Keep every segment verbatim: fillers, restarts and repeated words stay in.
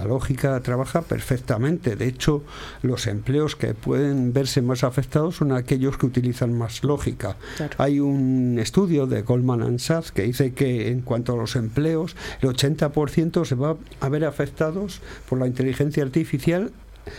lógica trabaja perfectamente. De hecho, los empleos que pueden verse más afectados son aquellos que utilizan más lógica. Claro. Hay un estudio de Goldman and Sachs que dice que en cuanto a los empleos, el ochenta por ciento se va a ver afectados por la inteligencia artificial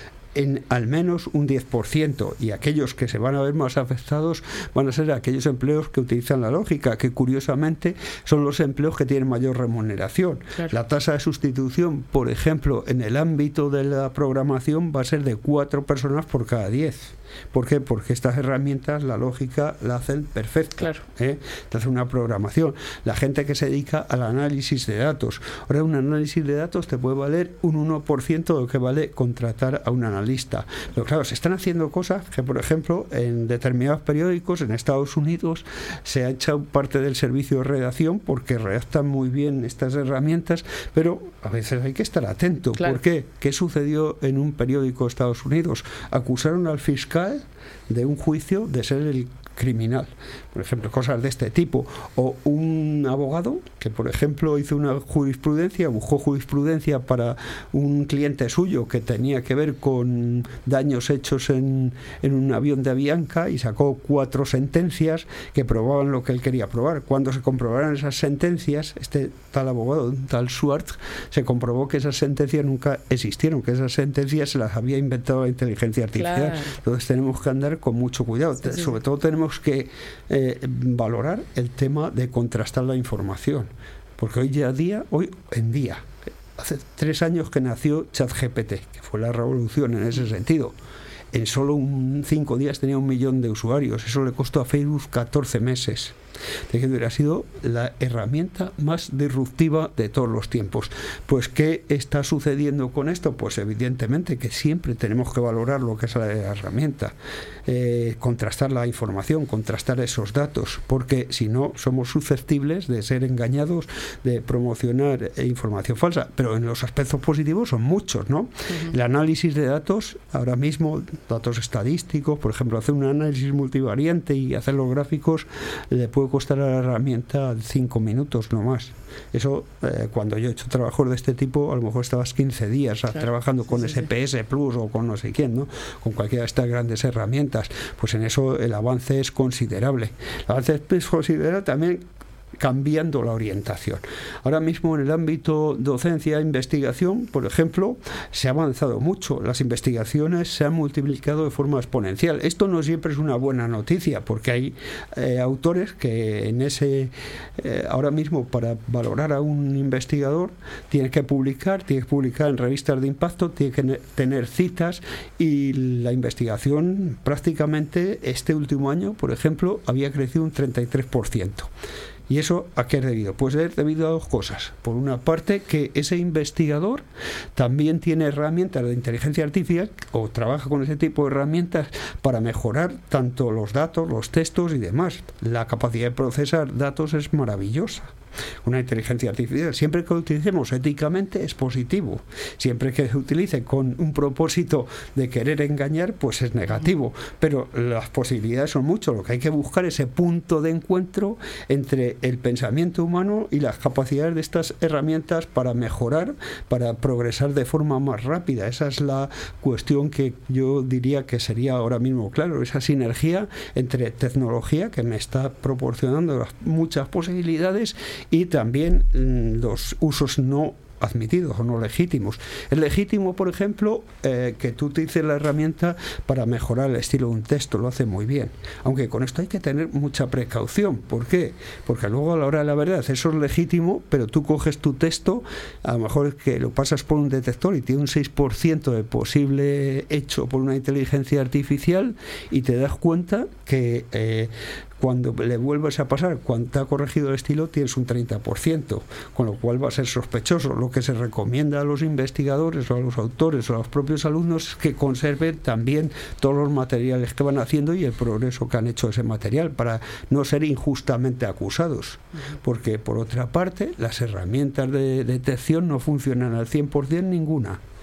en al menos un diez por ciento, y aquellos que se van a ver más afectados van a ser aquellos empleos que utilizan la lógica, que curiosamente son los empleos que tienen mayor remuneración. Claro. La tasa de sustitución, por ejemplo, en el ámbito de la programación va a ser de cuatro personas por cada diez. ¿Por qué? Porque estas herramientas, la lógica, la hacen perfecta. Claro. ¿eh? Te hace una programación. La gente que se dedica al análisis de datos. Ahora, un análisis de datos te puede valer un uno por ciento de lo que vale contratar a un analista. Pero claro, se están haciendo cosas que, por ejemplo, en determinados periódicos en Estados Unidos se ha echado parte del servicio de redacción porque redactan muy bien estas herramientas, pero a veces hay que estar atento. Claro. ¿Por qué? ¿Qué sucedió en un periódico de Estados Unidos? Acusaron al fiscal de un juicio de ser el criminal, por ejemplo, cosas de este tipo. O un abogado que, por ejemplo, hizo una jurisprudencia, buscó jurisprudencia para un cliente suyo que tenía que ver con daños hechos en, en un avión de Avianca, y sacó cuatro sentencias que probaban lo que él quería probar. Cuando se comprobaran esas sentencias, este tal abogado, tal Schwartz, se comprobó que esas sentencias nunca existieron, que esas sentencias se las había inventado la inteligencia artificial. Claro. Entonces tenemos que andar con mucho cuidado. Sí, sí. Sobre todo tenemos que eh, valorar el tema de contrastar la información, porque hoy a día, hoy en día, hace tres años que nació ChatGPT, que fue la revolución en ese sentido. En solo un, cinco días tenía un millón de usuarios. Eso le costó a Facebook catorce meses. De que hubiera sido la herramienta más disruptiva de todos los tiempos. Pues, ¿qué está sucediendo con esto? Pues evidentemente que siempre tenemos que valorar lo que es la herramienta, eh, contrastar la información, contrastar esos datos, porque si no somos susceptibles de ser engañados, de promocionar información falsa. Pero en los aspectos positivos son muchos, ¿no? Uh-huh. El análisis de datos, ahora mismo, datos estadísticos, por ejemplo, hacer un análisis multivariante y hacer los gráficos, le puede costar a la herramienta cinco minutos no más. Eso, eh, cuando yo he hecho trabajos de este tipo, a lo mejor estabas quince días claro. trabajando con sí, sí, S P S sí. Plus o con no sé quién, ¿no? Con cualquiera de estas grandes herramientas. Pues en eso el avance es considerable. El avance es considerable también cambiando la orientación. Ahora mismo en el ámbito docencia e investigación, por ejemplo, se ha avanzado mucho. Las investigaciones se han multiplicado de forma exponencial. Esto no siempre es una buena noticia, porque hay eh, autores que en ese eh, ahora mismo, para valorar a un investigador, tiene que publicar, tiene que publicar en revistas de impacto, tiene que ne- tener citas, y la investigación prácticamente este último año, por ejemplo, había crecido un treinta y tres por ciento. ¿Y eso a qué es debido? Pues es debido a dos cosas. Por una parte, que ese investigador también tiene herramientas de inteligencia artificial o trabaja con ese tipo de herramientas para mejorar tanto los datos, los textos y demás. La capacidad de procesar datos es maravillosa. Una inteligencia artificial, siempre que lo utilicemos éticamente, es positivo. Siempre que se utilice con un propósito de querer engañar, pues es negativo. Pero las posibilidades son muchas. Lo que hay que buscar es ese punto de encuentro entre el pensamiento humano y las capacidades de estas herramientas para mejorar, para progresar de forma más rápida. Esa es la cuestión que yo diría que sería ahora mismo claro, esa sinergia entre tecnología, que me está proporcionando muchas posibilidades, y también mmm, los usos no admitidos o no legítimos. Es legítimo, por ejemplo, eh, que tú utilices la herramienta para mejorar el estilo de un texto, lo hace muy bien, aunque con esto hay que tener mucha precaución. ¿Por qué? Porque luego, a la hora de la verdad, eso es legítimo, pero tú coges tu texto, a lo mejor que lo pasas por un detector y tiene un seis por ciento de posible hecho por una inteligencia artificial, y te das cuenta que eh, cuando le vuelves a pasar, cuando te ha corregido el estilo, tienes un treinta por ciento, con lo cual va a ser sospechoso. Lo que se recomienda a los investigadores o a los autores o a los propios alumnos es que conserven también todos los materiales que van haciendo y el progreso que han hecho ese material, para no ser injustamente acusados. Porque, por otra parte, las herramientas de detección no funcionan al cien por ciento ninguna.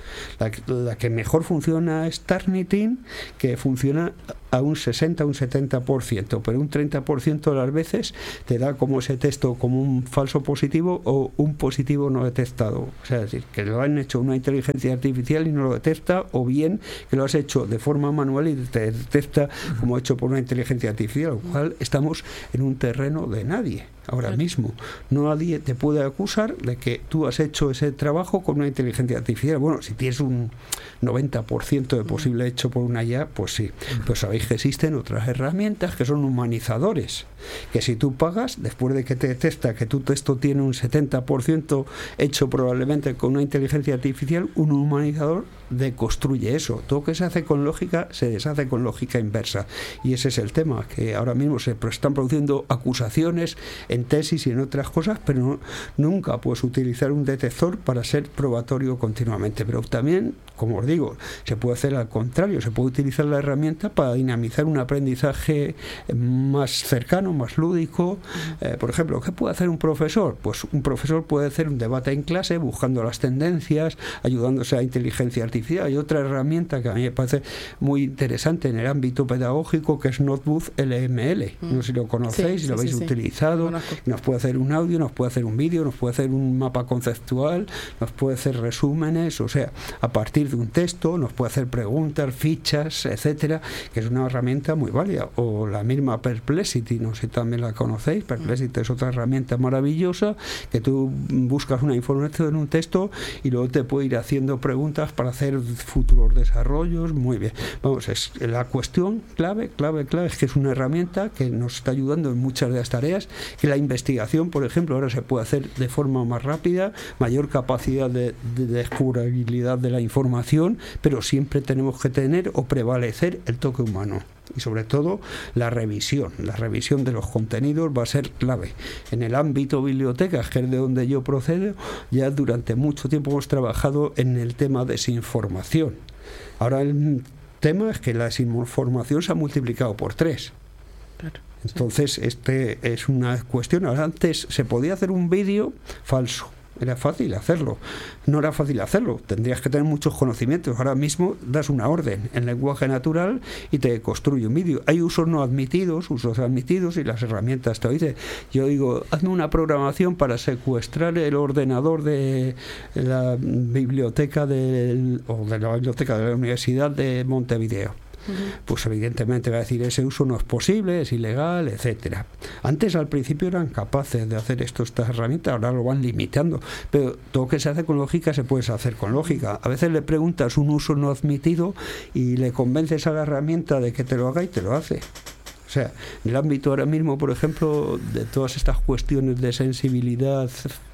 La, la que mejor funciona es Turnitin, que funciona a un sesenta, un setenta por ciento, pero un treinta por ciento de las veces te da como ese texto como un falso positivo o un positivo no detectado. O sea, es decir, que lo han hecho una inteligencia artificial y no lo detecta, o bien que lo has hecho de forma manual y te detecta como hecho por una inteligencia artificial, lo cual estamos en un terreno de nadie ahora claro. mismo. Nadie te puede acusar de que tú has hecho ese trabajo con una inteligencia artificial. Bueno, si tienes un noventa por ciento de posible hecho por una I A, pues sí. Pero sabéis que existen otras herramientas que son humanizadores, que si tú pagas, después de que te detecta que tu texto tiene un setenta por ciento hecho probablemente con una inteligencia artificial, un humanizador deconstruye eso. Todo lo que se hace con lógica se deshace con lógica inversa, y ese es el tema, que ahora mismo se están produciendo acusaciones en tesis y en otras cosas, pero no, nunca puedes utilizar un detector para ser probatorio continuamente. Pero también, como os digo, se puede hacer al contrario, se puede utilizar la herramienta para dinamizar un aprendizaje más cercano, más lúdico. Eh, por ejemplo, ¿qué puede hacer un profesor? Pues un profesor puede hacer un debate en clase buscando las tendencias, ayudándose a inteligencia artificial. Hay otra herramienta que a mí me parece muy interesante en el ámbito pedagógico, que es Notebook L M L. No sé si lo conocéis, si sí, lo habéis sí, utilizado. Sí. Nos puede hacer un audio, nos puede hacer un vídeo, nos puede hacer un mapa conceptual, nos puede hacer resúmenes, o sea, a partir de un texto, nos puede hacer preguntas, fichas, etcétera, que es una herramienta muy válida. O la misma Perplexity, no sé si también la conocéis. Perplexity es otra herramienta maravillosa, que tú buscas una información en un texto y luego te puede ir haciendo preguntas para hacer futuros desarrollos. Muy bien. Vamos, es la cuestión clave, clave, clave, es que es una herramienta que nos está ayudando en muchas de las tareas, que la investigación, por ejemplo, ahora se puede hacer de forma más rápida, mayor capacidad de, de descubrabilidad de la información, pero siempre tenemos que tener o prevalecer el toque humano. Y sobre todo la revisión, la revisión de los contenidos va a ser clave. En el ámbito bibliotecas, que es de donde yo procedo, ya durante mucho tiempo hemos trabajado en el tema de desinformación. Ahora el tema es que la desinformación se ha multiplicado por tres. Claro. Entonces, este es una cuestión. Ahora, antes se podía hacer un vídeo falso. Era fácil hacerlo. No era fácil hacerlo. Tendrías que tener muchos conocimientos. Ahora mismo das una orden en lenguaje natural y te construye un vídeo. Hay usos no admitidos, usos admitidos, y las herramientas te lo dicen. Yo digo, hazme una programación para secuestrar el ordenador de la biblioteca del, o de la biblioteca de la Universidad de Montevideo. Pues evidentemente va a decir, ese uso no es posible, es ilegal, etcétera. Antes, al principio, eran capaces de hacer esto, estas herramientas, ahora lo van limitando, pero todo lo que se hace con lógica se puede hacer con lógica. A veces le preguntas un uso no admitido y le convences a la herramienta de que te lo haga y te lo hace. O sea, en el ámbito ahora mismo, por ejemplo, de todas estas cuestiones de sensibilidad,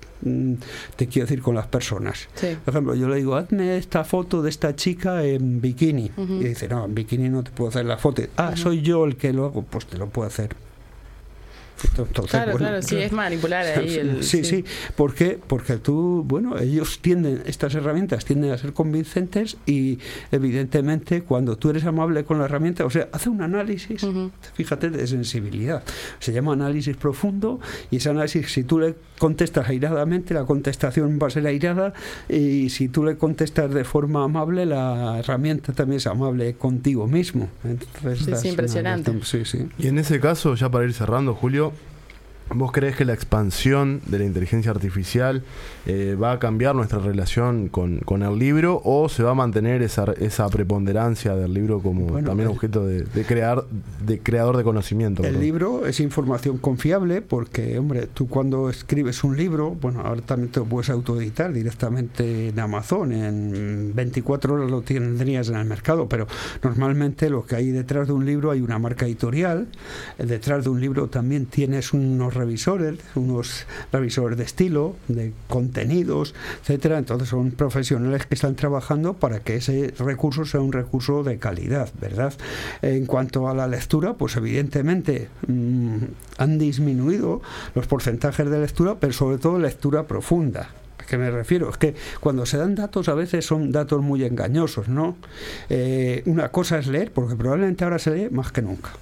te quiero decir, con las personas. Sí. Por ejemplo, yo le digo, hazme esta foto de esta chica en bikini. Uh-huh. Y dice, no, en bikini no te puedo hacer la foto. Ah, uh-huh. Soy yo el que lo hago. Pues te lo puedo hacer. Entonces, claro, bueno, claro, sí, es manipular ahí. El, sí, sí, sí. ¿Por qué? Porque tú, bueno, ellos tienden, estas herramientas tienden a ser convincentes y evidentemente cuando tú eres amable con la herramienta, o sea, hace un análisis, uh-huh. fíjate, de sensibilidad. Se llama análisis profundo, y ese análisis, si tú le contestas airadamente, la contestación va a ser airada, y si tú le contestas de forma amable, la herramienta también es amable contigo mismo. Entonces, sí, sí, impresionante. Una, sí, sí. Y en ese caso, ya para ir cerrando, Julio, ¿vos crees que la expansión de la inteligencia artificial eh, va a cambiar nuestra relación con, con el libro, o se va a mantener esa, esa preponderancia del libro como bueno, también el, objeto de, de crear de creador de conocimiento? El perdón. libro es información confiable porque, hombre, tú cuando escribes un libro, bueno, ahora también te lo puedes autoeditar directamente en Amazon, en veinticuatro horas lo tendrías en el mercado, pero normalmente lo que hay detrás de un libro hay una marca editorial, detrás de un libro también tienes unos revisores, unos revisores de estilo, de contenidos, etcétera. Entonces son profesionales que están trabajando para que ese recurso sea un recurso de calidad, ¿verdad? En cuanto a la lectura, pues evidentemente mmm, han disminuido los porcentajes de lectura, pero sobre todo lectura profunda. ¿A qué me refiero? Es que cuando se dan datos a veces son datos muy engañosos, ¿no? Eh, una cosa es leer, porque probablemente ahora se lee más que nunca.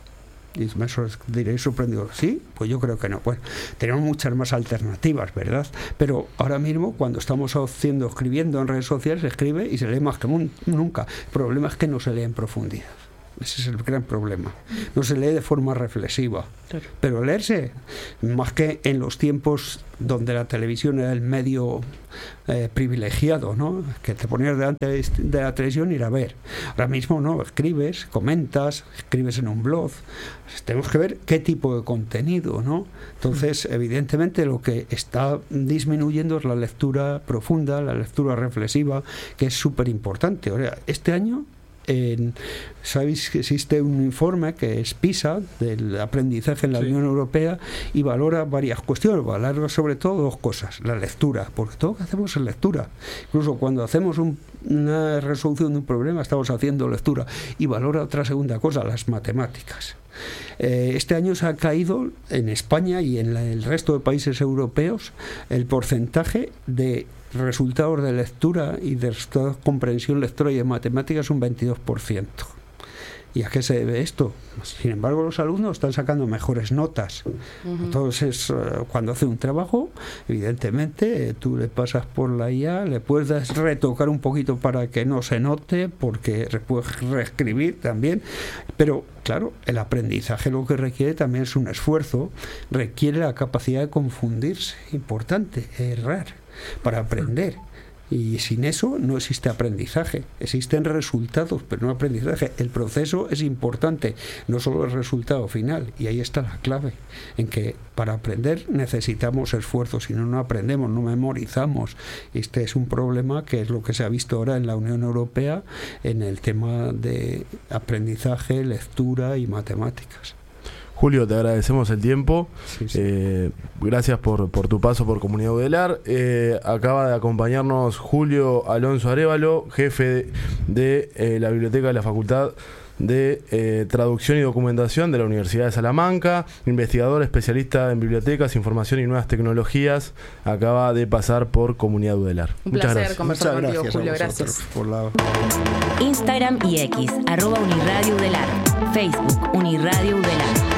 Y me diréis sorprendido, ¿sí? Pues yo creo que no. Bueno, tenemos muchas más alternativas, ¿verdad? Pero ahora mismo, cuando estamos haciendo, escribiendo en redes sociales, se escribe y se lee más que mun- nunca. El problema es que no se lee en profundidad. Ese es el gran problema. No se lee de forma reflexiva. Claro. Pero leerse, más que en los tiempos donde la televisión era el medio eh, privilegiado, ¿no? Que te ponías delante de la televisión y ir a ver. Ahora mismo no, escribes, comentas, escribes en un blog. Tenemos que ver qué tipo de contenido, ¿no? Entonces, evidentemente, lo que está disminuyendo es la lectura profunda, la lectura reflexiva, que es súper importante. Ahora, este año, En, sabéis que existe un informe que es PISA del aprendizaje en la sí. Unión Europea y valora varias cuestiones, valora sobre todo dos cosas: la lectura, porque todo lo que hacemos es lectura, incluso cuando hacemos un, una resolución de un problema estamos haciendo lectura, y valora otra segunda cosa, las matemáticas. Eh, este año se ha caído en España y en la, el resto de países europeos el porcentaje de resultados de lectura y de resultados de comprensión lectora y de matemáticas un veintidós por ciento. ¿Y a qué se debe esto? Sin embargo, los alumnos están sacando mejores notas. Uh-huh. Entonces, uh, cuando hace un trabajo, evidentemente, eh, tú le pasas por la I A, le puedes retocar un poquito para que no se note, porque puedes reescribir también. Pero, claro, el aprendizaje lo que requiere también es un esfuerzo, requiere la capacidad de confundirse, importante, errar, para aprender. Y sin eso no existe aprendizaje. Existen resultados, pero no aprendizaje. El proceso es importante, no solo el resultado final. Y ahí está la clave, en que para aprender necesitamos esfuerzo. Si no, no aprendemos, no memorizamos. Este es un problema que es lo que se ha visto ahora en la Unión Europea en el tema de aprendizaje, lectura y matemáticas. Julio, te agradecemos el tiempo. Sí, sí. Eh, gracias por, por tu paso por Comunidad Udelar. Eh, acaba de acompañarnos Julio Alonso Arévalo, jefe de, de eh, la Biblioteca de la Facultad de eh, Traducción y Documentación de la Universidad de Salamanca, investigador especialista en bibliotecas, información y nuevas tecnologías. Acaba de pasar por Comunidad Udelar. Un Muchas placer gracias. conversar Muchas contigo, Julio. gracias Gracias. por la... Instagram y X, arroba Uniradio Udelar. Facebook, Uniradio Udelar.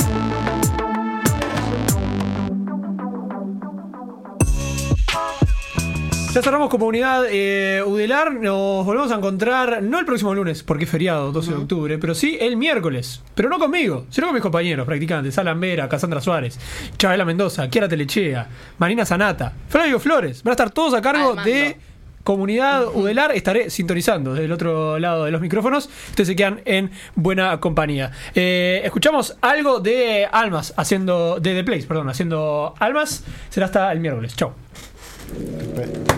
Ya cerramos Comunidad eh, Udelar. Nos volvemos a encontrar, no el próximo lunes, porque es feriado, doce de octubre, pero sí el miércoles. Pero no conmigo, sino con mis compañeros practicantes: Alan Vera, Cassandra Suárez, Chabela Mendoza, Kiara Telechea, Marina Zanata, Flavio Flores. Van a estar todos a cargo de Comunidad Udelar. Estaré sintonizando del otro lado de los micrófonos. Ustedes se quedan en buena compañía. Eh, escuchamos algo de Almas haciendo, de The Place, perdón, haciendo Almas. Será hasta el miércoles. Chau. Perfecto.